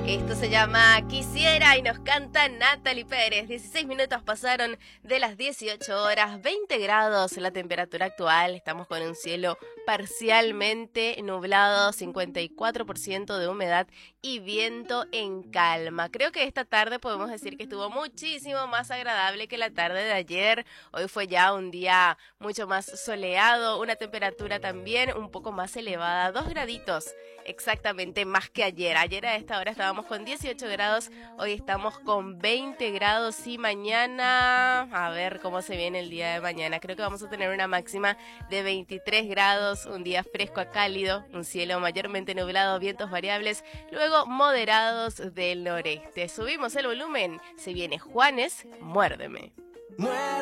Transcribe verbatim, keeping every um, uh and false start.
Esto se llama Quisiera y nos canta Natalie Pérez. dieciséis minutos pasaron de las dieciocho horas, veinte grados la temperatura actual. Estamos con un cielo parcialmente nublado, cincuenta y cuatro por ciento de humedad y viento en calma. Creo que esta tarde podemos decir que estuvo muchísimo más agradable que la tarde de ayer. Hoy fue ya un día mucho más soleado, una temperatura también un poco más elevada, dos graditos exactamente más que ayer. Ayer a esta hora estábamos con dieciocho grados, hoy estamos con veinte grados y mañana, a ver cómo se viene el día de mañana. Creo que vamos a tener una máxima de veintitrés grados, un día fresco a cálido, un cielo mayormente nublado, vientos variables, luego moderados del noreste. Subimos el volumen, se viene Juanes, Muérdeme.